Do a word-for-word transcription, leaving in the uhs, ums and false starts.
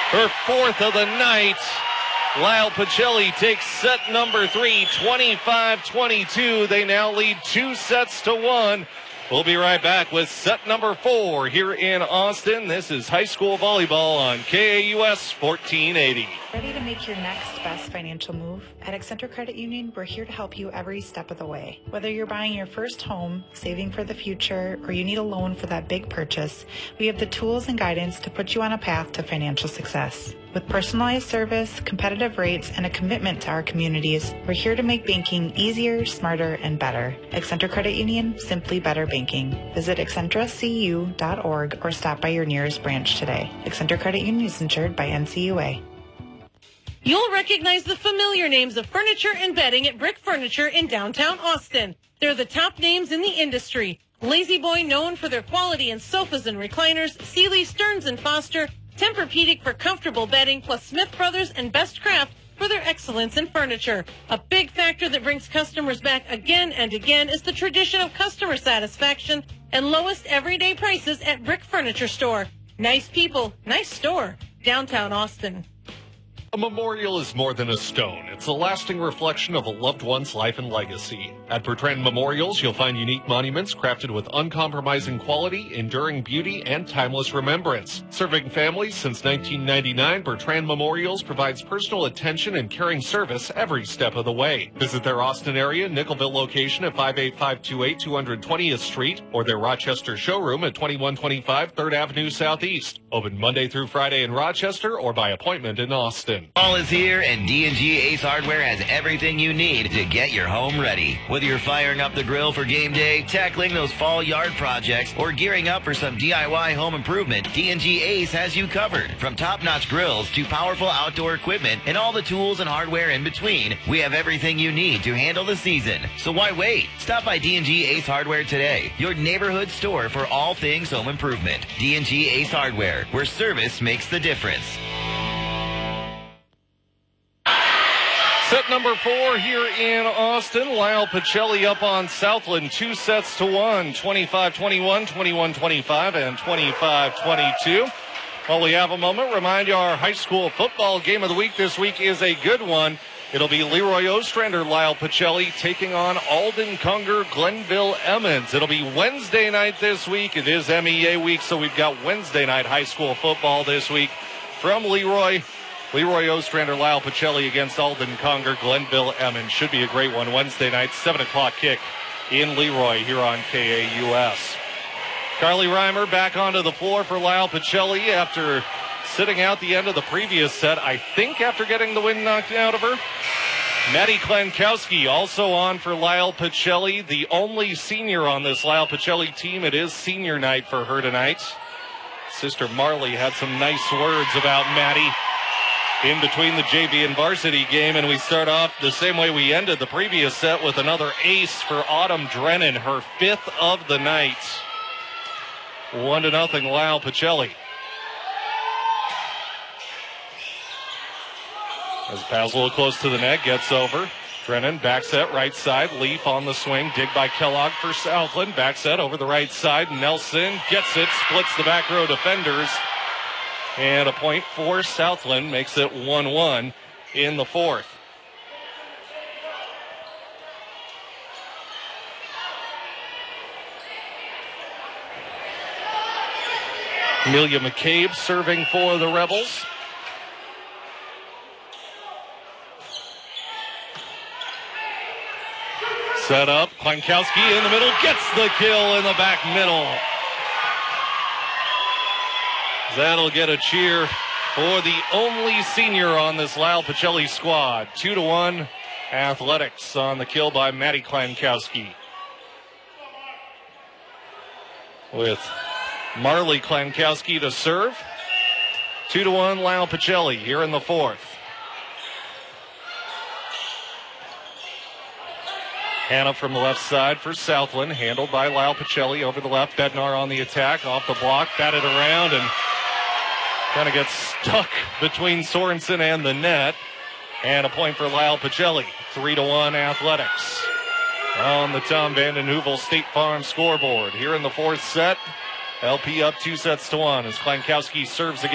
her fourth of the night. Lyle Pacelli takes set number three, twenty-five twenty-two. They now lead two sets to one. We'll be right back with set number four here in Austin. This is high school volleyball on K A U S fourteen eighty. Ready to make your next best financial move? At Accenture Credit Union, we're here to help you every step of the way. Whether you're buying your first home, saving for the future, or you need a loan for that big purchase, we have the tools and guidance to put you on a path to financial success. With personalized service, competitive rates, and a commitment to our communities, we're here to make banking easier, smarter, and better. Accenture Credit Union, simply better banking. Visit accentra c u dot org or stop by your nearest branch today. Accenture Credit Union is insured by N C U A. You'll recognize the familiar names of furniture and bedding at Brick Furniture in downtown Austin. They're the top names in the industry. Lazy Boy, known for their quality in sofas and recliners, Sealy, Stearns and Foster, Tempur-Pedic for comfortable bedding, plus Smith Brothers and Best Craft for their excellence in furniture. A big factor that brings customers back again and again is the tradition of customer satisfaction and lowest everyday prices at Brick Furniture Store. Nice people, nice store, downtown Austin. A memorial is more than a stone. It's a lasting reflection of a loved one's life and legacy. At Bertrand Memorials, you'll find unique monuments crafted with uncompromising quality, enduring beauty, and timeless remembrance. Serving families since nineteen ninety-nine, Bertrand Memorials provides personal attention and caring service every step of the way. Visit their Austin area Nickelville location at five eight five two eight two hundred twentieth Street or their Rochester showroom at twenty-one twenty-five third Avenue Southeast. Open Monday through Friday in Rochester or by appointment in Austin. Fall is here, and D and G Ace Hardware has everything you need to get your home ready. Whether you're firing up the grill for game day, tackling those fall yard projects, or gearing up for some D I Y home improvement, D and G Ace has you covered. From top-notch grills to powerful outdoor equipment and all the tools and hardware in between, we have everything you need to handle the season. So why wait? Stop by D and G Ace Hardware today, your neighborhood store for all things home improvement. D and G Ace Hardware, where service makes the difference. Set number four here in Austin. Lyle Pacelli up on Southland, two sets to one, twenty-five twenty-one, twenty-one twenty-five, and twenty-five twenty-two. While we have a moment, remind you our high school football game of the week this week is a good one. It'll be Leroy Ostrander, Lyle Pacelli taking on Alden Conger, Glenville Emmons. It'll be Wednesday night this week. It is M E A week, so we've got Wednesday night high school football this week from Leroy. Leroy Ostrander, Lyle Pacelli against Alden Conger, Glenville Emmons. Should be a great one. Wednesday night, seven o'clock kick in Leroy here on K A U S. Carly Reimer back onto the floor for Lyle Pacelli after sitting out the end of the previous set, I think after getting the wind knocked out of her. Maddie Klankowski also on for Lyle Pacelli, the only senior on this Lyle Pacelli team. It is senior night for her tonight. Sister Marley had some nice words about Maddie in between the J V and varsity game, and we start off the same way we ended the previous set with another ace for Autumn Drennan, her fifth of the night. One to nothing, Lyle Pacelli. As pass a little close to the net, gets over. Drennan, back set, right side. Leaf on the swing, dig by Kellogg for Southland. Back set over the right side. Nelson gets it, splits the back row defenders. And a point for Southland makes it one one in the fourth. Amelia McCabe serving for the Rebels. Set up, Klankowski in the middle, gets the kill in the back middle. That'll get a cheer for the only senior on this Lyle Pacelli squad. Two to one, Athletics on the kill by Maddie Klankowski. With Marley Klankowski to serve. Two to one, Lyle Pacelli here in the fourth. Hannah from the left side for Southland, handled by Lyle Pacelli over the left. Bednar on the attack, off the block, batted around, and kind of gets stuck between Sorensen and the net. And a point for Lyle Pacelli. Three to one, Athletics. On the Tom Vanden Heuvel State Farm scoreboard. Here in the fourth set, L P up two sets to one as Klankowski serves again.